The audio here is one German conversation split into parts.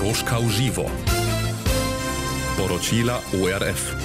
Koroška v živo. Poročila ORF.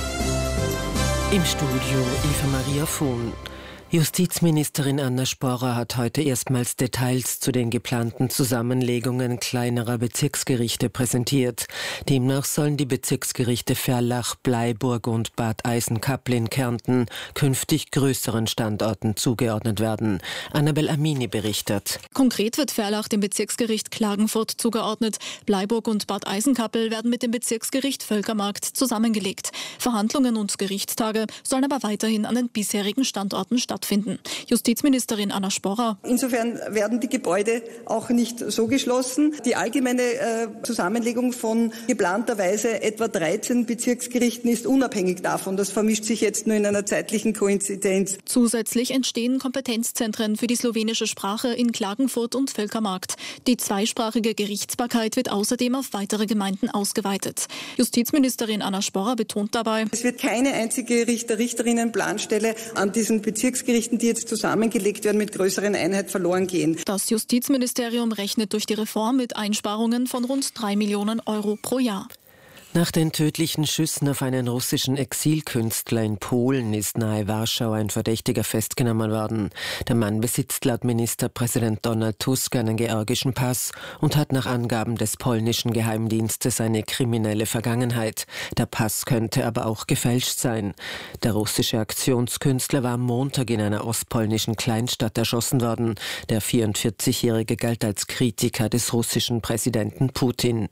Im Studio Eva Maria Fuhn. Justizministerin Anna Sporrer hat heute erstmals Details zu den geplanten Zusammenlegungen kleinerer Bezirksgerichte präsentiert. Demnach sollen die Bezirksgerichte Verlach, Bleiburg und Bad Eisenkappel in Kärnten künftig größeren Standorten zugeordnet werden. Annabel Amini berichtet. Konkret wird Verlach dem Bezirksgericht Klagenfurt zugeordnet. Bleiburg und Bad Eisenkappel werden mit dem Bezirksgericht Völkermarkt zusammengelegt. Verhandlungen und Gerichtstage sollen aber weiterhin an den bisherigen Standorten stattfinden. Justizministerin Anna Sporrer. Insofern werden die Gebäude auch nicht so geschlossen. Die allgemeine Zusammenlegung von geplanterweise etwa 13 Bezirksgerichten ist unabhängig davon. Das vermischt sich jetzt nur in einer zeitlichen Koinzidenz. Zusätzlich entstehen Kompetenzzentren für die slowenische Sprache in Klagenfurt und Völkermarkt. Die zweisprachige Gerichtsbarkeit wird außerdem auf weitere Gemeinden ausgeweitet. Justizministerin Anna Sporrer betont dabei: Es wird keine einzige Richterinnen-Planstelle an diesen Bezirksgerichten, die jetzt zusammengelegt werden, mit größeren Einheiten verloren gehen. Das Justizministerium rechnet durch die Reform mit Einsparungen von rund 3 Millionen Euro pro Jahr. Nach den tödlichen Schüssen auf einen russischen Exilkünstler in Polen ist nahe Warschau ein Verdächtiger festgenommen worden. Der Mann besitzt laut Ministerpräsident Donald Tusk einen georgischen Pass und hat nach Angaben des polnischen Geheimdienstes eine kriminelle Vergangenheit. Der Pass könnte aber auch gefälscht sein. Der russische Aktionskünstler war am Montag in einer ostpolnischen Kleinstadt erschossen worden. Der 44-Jährige galt als Kritiker des russischen Präsidenten Putin.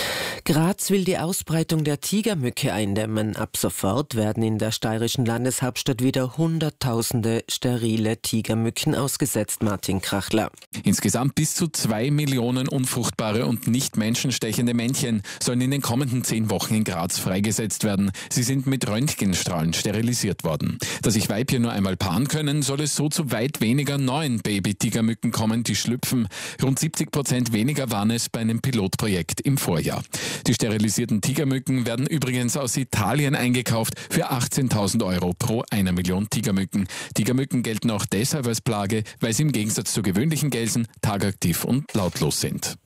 Graz will die Ausbreitung der Tigermücke eindämmen. Ab sofort werden in der steirischen Landeshauptstadt wieder Hunderttausende sterile Tigermücken ausgesetzt. Martin Krachler. Insgesamt bis zu 2 Millionen unfruchtbare und nicht menschenstechende Männchen sollen in den kommenden 10 Wochen in Graz freigesetzt werden. Sie sind mit Röntgenstrahlen sterilisiert worden. Da sich Weibchen nur einmal paaren können, soll es so zu weit weniger neuen Baby-Tigermücken kommen, die schlüpfen. Rund 70% weniger waren es bei einem Pilotprojekt im Vorjahr. Die sterilisierten Tigermücken werden übrigens aus Italien eingekauft für 18.000 Euro pro 1 Million Tigermücken. Tigermücken gelten auch deshalb als Plage, weil sie im Gegensatz zu gewöhnlichen Gelsen tagaktiv und lautlos sind.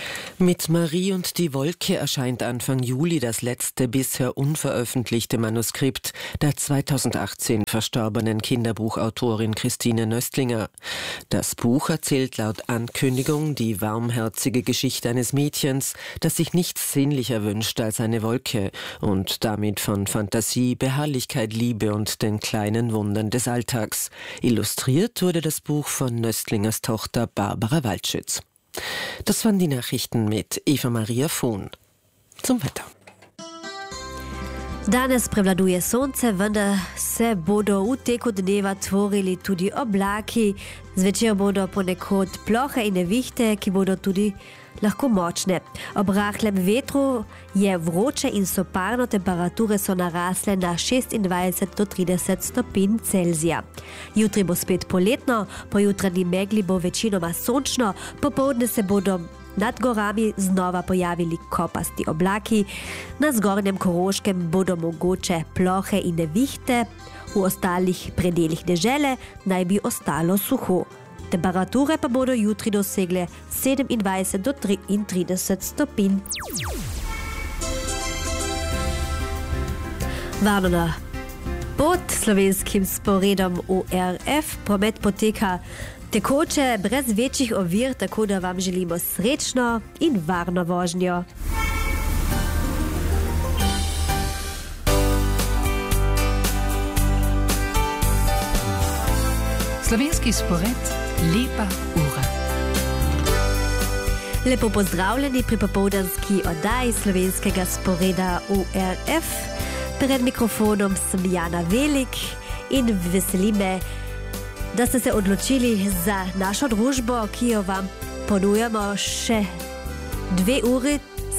Mit Marie und die Wolke erscheint Anfang Juli das letzte bisher unveröffentlichte Manuskript der 2018 verstorbenen Kinderbuchautorin Christine Nöstlinger. Das Buch erzählt laut Ankündigung die warmherzige Geschichte eines Mädchens, das sich nichts sehnlicher wünscht als eine Wolke und damit von Fantasie, Beharrlichkeit, Liebe und den kleinen Wundern des Alltags. Illustriert wurde das Buch von Nöstlingers Tochter Barbara Waldschütz. Das waren die Nachrichten mit Eva Maria Fuhn. Zum Wetter. Danes prevladuje sonce, vendar se bodo v teku dneva tvorili tudi oblaki. Zvečer bodo ponekod plohe in nevihte, ki bodo tudi lahko močne. Ob rahlem vetru je vroče in soparno, temperature so narasle na 26 do 30 stopinj Celzija. Jutri bo spet poletno, po jutranji megli bo večinoma sončno, popoldne se bodo nad gorami znova pojavili kopasti oblaki. Na zgornjem Koroškem bodo mogoče plohe in nevihte, v ostalih predelih dežele naj bi ostalo suho. Temperature pa bodo jutri dosegle 27 do 33 stopinj. Varno na pod slovenskim sporedom ORF. Promet poteka tekoče, brez večjih ovir, tako da vam želimo srečno in varno vožnjo. Slovenski spored, lepa ura. Lepo pozdravljeni pri popoldanski oddaji slovenskega sporeda ORF. Pred mikrofonom sem Jana Velik in veseli me, da ste se odločili za našo družbo, ki jo vam ponujamo še 2 uri